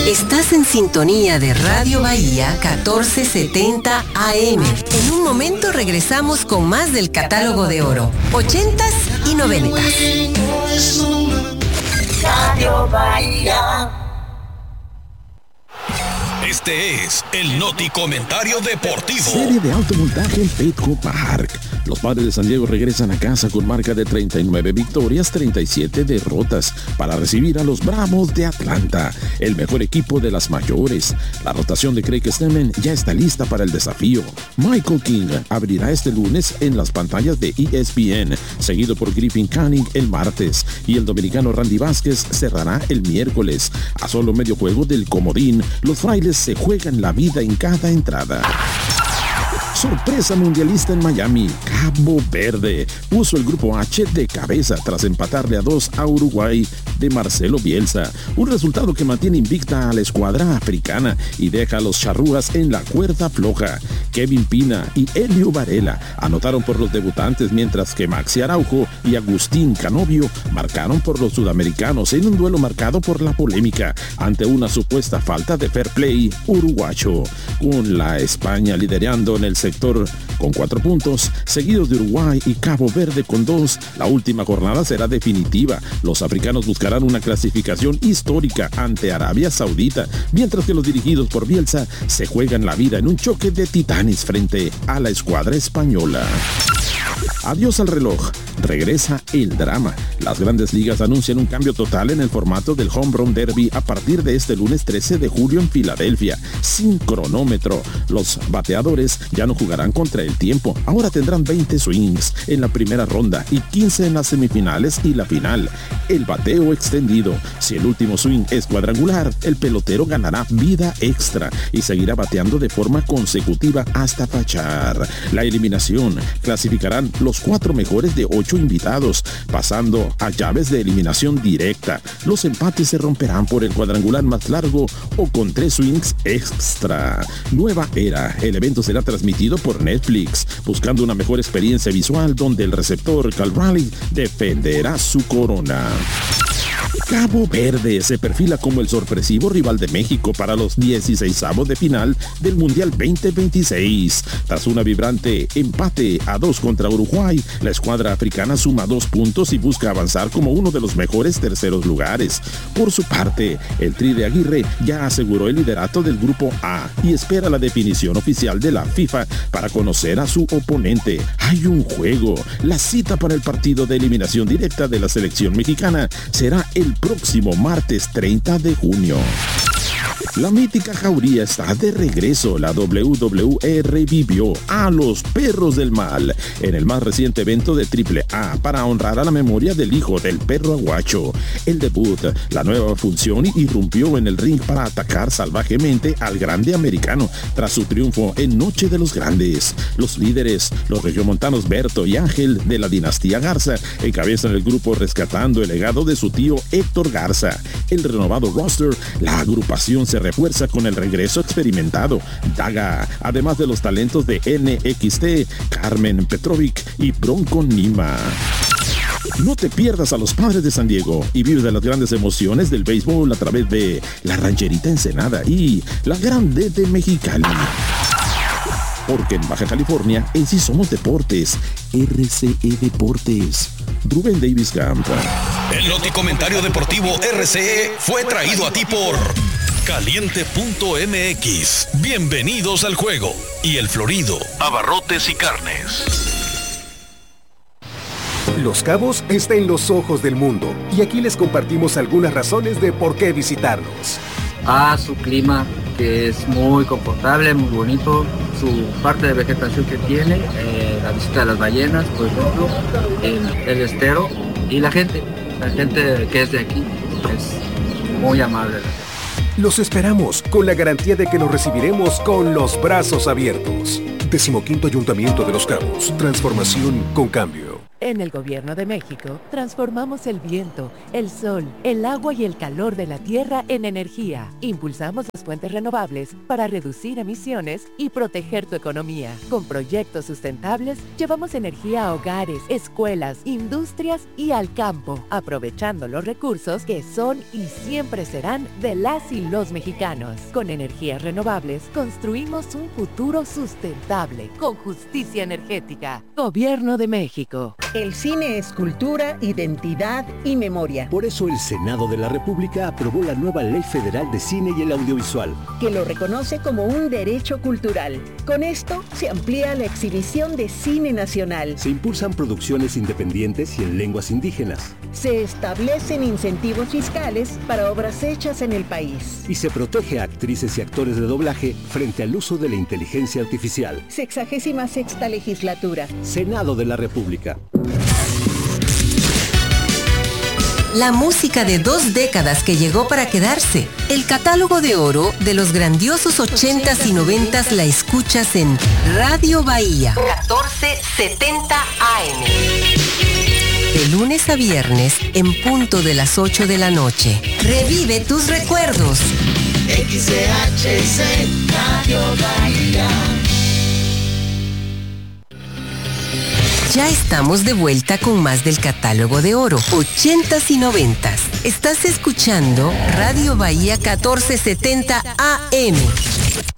Estás en sintonía de Radio Bahía 1470 AM. En un momento regresamos con más del catálogo de oro, 80s y 90s. Radio Bahía. Este es el Noti Comentario Deportivo. Serie de alto voltaje en Petco Park. Los Padres de San Diego regresan a casa con marca de 39 victorias, 37 derrotas, para recibir a los Bravos de Atlanta, el mejor equipo de las mayores. La rotación de Craig Stemmen ya está lista para el desafío. Michael King abrirá este lunes en las pantallas de ESPN, seguido por Griffin Canning el martes, y el dominicano Randy Vázquez cerrará el miércoles. A solo medio juego del comodín, los Frailes se juegan la vida en cada entrada. Sorpresa mundialista en Miami. Cabo Verde puso el grupo H de cabeza tras empatarle a 2 a Uruguay de Marcelo Bielsa. Un resultado que mantiene invicta a la escuadra africana y deja a los charrúas en la cuerda floja. Kevin Pina y Elio Varela anotaron por los debutantes, mientras que Maxi Araujo y Agustín Canovio marcaron por los sudamericanos en un duelo marcado por la polémica ante una supuesta falta de fair play uruguayo. Con la España liderando en el sector con 4 puntos, seguidos de Uruguay y Cabo Verde con 2. La última jornada será definitiva. Los africanos buscarán una clasificación histórica ante Arabia Saudita, mientras que los dirigidos por Bielsa se juegan la vida en un choque de titanes frente a la escuadra española. Adiós al reloj, regresa el drama. Las Grandes Ligas anuncian un cambio total en el formato del Home Run Derby a partir de este lunes 13 de julio en Filadelfia, sin cronómetro. Los bateadores ya no jugarán contra el tiempo, ahora tendrán 20 swings en la primera ronda y 15 en las semifinales y la final. El bateo extendido. Si el último swing es cuadrangular, el pelotero ganará vida extra y seguirá bateando de forma consecutiva hasta fachar. La eliminación. Clasificarán los 4 mejores de 8 invitados, pasando a llaves de eliminación directa. Los empates se romperán por el cuadrangular más largo o con 3 swings extra. Nueva era. El evento será transmitido por Netflix, buscando una mejor experiencia visual donde el receptor Cal Raleigh defenderá su corona. Cabo Verde se perfila como el sorpresivo rival de México para los 16avos de final del Mundial 2026. Tras una vibrante empate a 2 contra Uruguay, la escuadra africana suma 2 puntos y busca avanzar como uno de los mejores terceros lugares. Por su parte, el Tri de Aguirre ya aseguró el liderato del Grupo A y espera la definición oficial de la FIFA para conocer a su oponente. Hay un juego. La cita para el partido de eliminación directa de la selección mexicana será el próximo martes 30 de junio. La mítica jauría está de regreso. La WWE revivió a los Perros del Mal en el más reciente evento de AAA para honrar a la memoria del hijo del perro aguacho. El debut, la nueva función, irrumpió en el ring para atacar salvajemente al grande americano tras su triunfo en Noche de los Grandes. Los líderes, los regiomontanos Berto y Ángel de la dinastía Garza, encabezan el grupo rescatando el legado de su tío Héctor Garza. El renovado roster, la agrupación se refuerza con el regreso experimentado Daga, además de los talentos de NXT, Carmen Petrovic y Bronco Nima. No te pierdas a los Padres de San Diego y vive de las grandes emociones del béisbol a través de la Rancherita Ensenada y la Grande de Mexicali. Porque en Baja California, en sí somos deportes. RCE Deportes. Rubén Davis Camp. El Noti Comentario Deportivo RCE fue traído a ti por Caliente.mx. Bienvenidos al juego. Y El Florido, abarrotes y carnes. Los Cabos está en los ojos del mundo y aquí les compartimos algunas razones de por qué visitarnos. Su clima, que es muy confortable, muy bonito, su parte de vegetación que tiene, la visita de las ballenas, por ejemplo, el estero y la gente que es de aquí es muy amable. Los esperamos con la garantía de que los recibiremos con los brazos abiertos. 15º Ayuntamiento de Los Cabos. Transformación con cambio. En el Gobierno de México, transformamos el viento, el sol, el agua y el calor de la tierra en energía. Impulsamos las fuentes renovables para reducir emisiones y proteger tu economía. Con proyectos sustentables, llevamos energía a hogares, escuelas, industrias y al campo, aprovechando los recursos que son y siempre serán de las y los mexicanos. Con energías renovables, construimos un futuro sustentable, con justicia energética. Gobierno de México. El cine es cultura, identidad y memoria. Por eso el Senado de la República aprobó la nueva Ley Federal de Cine y el Audiovisual, que lo reconoce como un derecho cultural. Con esto se amplía la exhibición de cine nacional. Se impulsan producciones independientes y en lenguas indígenas. Se establecen incentivos fiscales para obras hechas en el país. Y se protege a actrices y actores de doblaje frente al uso de la inteligencia artificial. 66ª legislatura. Senado de la República. La música de 2 décadas que llegó para quedarse. El catálogo de oro de los grandiosos 80s y 90s la escuchas en Radio Bahía 1470 AM. De lunes a viernes en punto de las 8 de la noche. Revive tus recuerdos. XHC Radio Bahía. Ya estamos de vuelta con más del catálogo de oro, 80s y 90s. Estás escuchando Radio Bahía 1470 AM.